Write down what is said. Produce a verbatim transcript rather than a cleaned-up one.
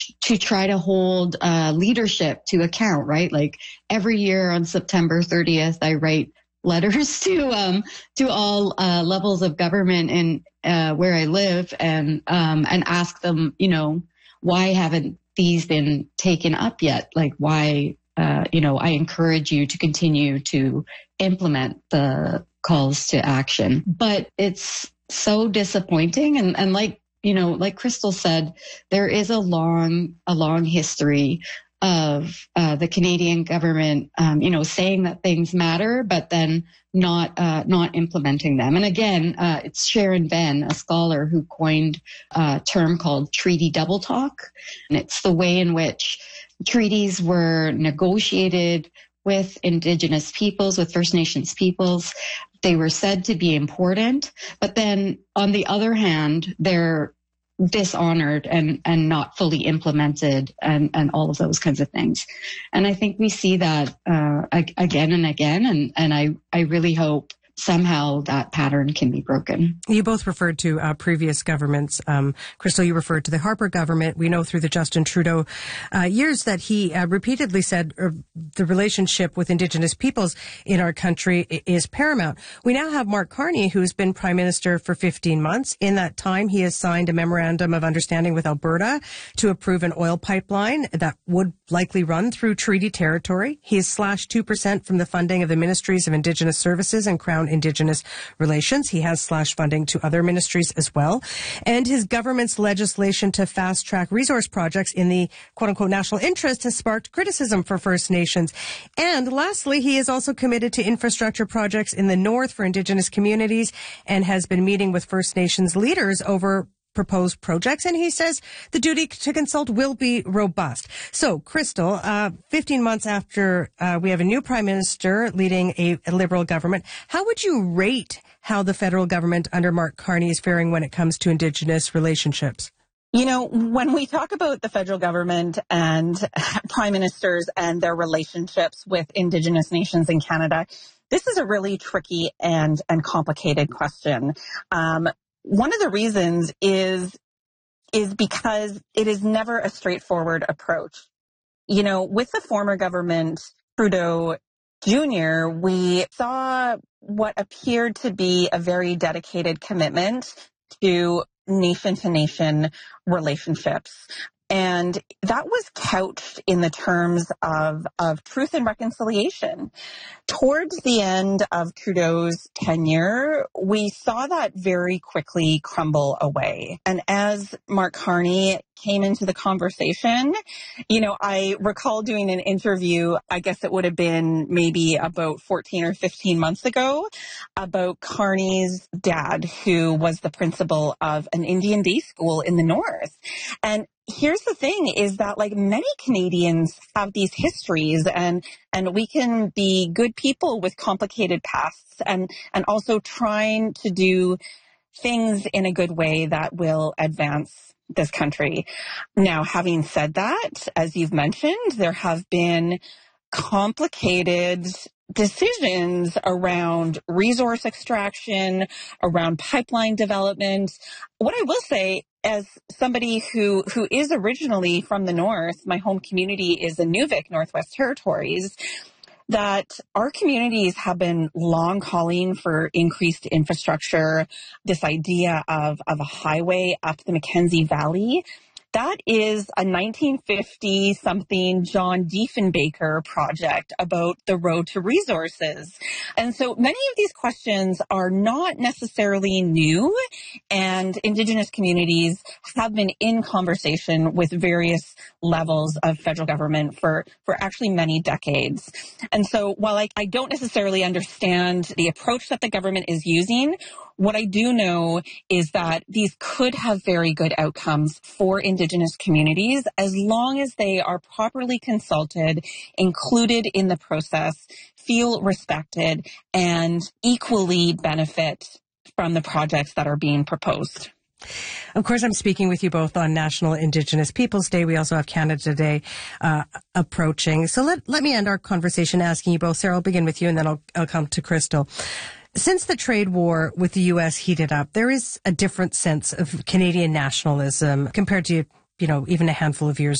to try to hold uh, leadership to account, right? Like every year on September thirtieth, I write letters to um, to all uh, levels of government in uh, where I live, and um, and ask them, you know, why haven't these been taken up yet? Like why, uh, you know, I encourage you to continue to implement the calls to action, but it's so disappointing, and and like. You know, like Crystal said, there is a long, a long history of uh, the Canadian government, um, you know, saying that things matter, but then not uh, not implementing them. And again, uh, it's Sharon Venn, a scholar, who coined a term called treaty double talk, and it's the way in which treaties were negotiated with Indigenous peoples, with First Nations peoples. They were said to be important, but then on the other hand, they're dishonored and, and not fully implemented, and, and all of those kinds of things. And I think we see that uh, again and again, and, and I, I really hope somehow that pattern can be broken. You both referred to uh, previous governments. Um, Crystal, you referred to the Harper government. We know through the Justin Trudeau uh, years that he uh, repeatedly said uh, the relationship with Indigenous peoples in our country is paramount. We now have Mark Carney, who's been Prime Minister for fifteen months. In that time, he has signed a memorandum of understanding with Alberta to approve an oil pipeline that would likely run through treaty territory. He has slashed two percent from the funding of the Ministries of Indigenous Services and Crown Indigenous Relations. He has slashed funding to other ministries as well. And his government's legislation to fast-track resource projects in the quote-unquote national interest has sparked criticism for First Nations. And lastly, he is also committed to infrastructure projects in the north for Indigenous communities and has been meeting with First Nations leaders over proposed projects, and he says the duty to consult will be robust. So, Crystal, uh, fifteen months after uh, we have a new Prime Minister leading a, a Liberal government, how would you rate how the federal government under Mark Carney is faring when it comes to Indigenous relationships? You know, when we talk about the federal government and prime ministers and their relationships with Indigenous nations in Canada, this is a really tricky and, and complicated question. Um, One of the reasons is, is because it is never a straightforward approach. You know, with the former government, Trudeau Junior, we saw what appeared to be a very dedicated commitment to nation-to-nation relationships. And that was couched in the terms of, of truth and reconciliation. Towards the end of Trudeau's tenure, we saw that very quickly crumble away. And as Mark Carney came into the conversation, you know, I recall doing an interview, I guess it would have been maybe about fourteen or fifteen months ago, about Carney's dad, who was the principal of an Indian day school in the north. And here's the thing is that, like, many Canadians have these histories, and and we can be good people with complicated pasts, and and also trying to do things in a good way that will advance this country. Now, having said that, as you've mentioned, there have been complicated decisions around resource extraction, around pipeline development. What I will say, as somebody who, who is originally from the north, my home community is in Nuvik, Northwest Territories, that our communities have been long calling for increased infrastructure, this idea of, of a highway up the Mackenzie Valley. That is a nineteen fifty-something John Diefenbaker project about the road to resources. And so many of these questions are not necessarily new, and Indigenous communities have been in conversation with various levels of federal government for, for actually many decades. And so while I, I don't necessarily understand the approach that the government is using, what I do know is that these could have very good outcomes for Indigenous communities as long as they are properly consulted, included in the process, feel respected, and equally benefit from the projects that are being proposed. Of course, I'm speaking with you both on National Indigenous Peoples Day. We also have Canada Day uh, approaching. So let, let me end our conversation asking you both. Sarah, I'll begin with you, and then I'll, I'll come to Crystal. Since the trade war with the U S heated up, there is a different sense of Canadian nationalism compared to you know, even a handful of years